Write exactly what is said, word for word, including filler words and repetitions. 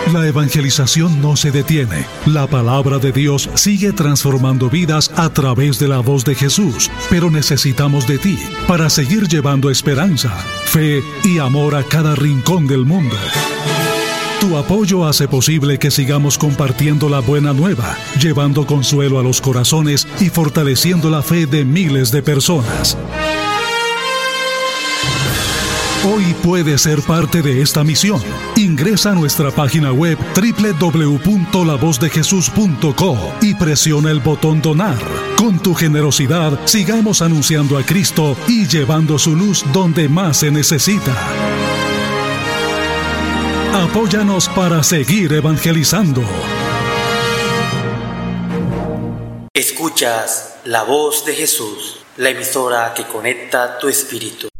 La evangelización no se detiene. La palabra de Dios sigue transformando vidas a través de la voz de Jesús, pero necesitamos de ti para seguir llevando esperanza, fe y amor a cada rincón del mundo. Tu apoyo hace posible que sigamos compartiendo la buena nueva, llevando consuelo a los corazones y fortaleciendo la fe de miles de personas. Hoy puedes ser parte de esta misión. Ingresa a nuestra página web doble u doble u doble u punto la voz de jesús punto co y presiona el botón Donar. Con tu generosidad, sigamos anunciando a Cristo y llevando su luz donde más se necesita. Apóyanos para seguir evangelizando. Escuchas La Voz de Jesús, la emisora que conecta tu espíritu.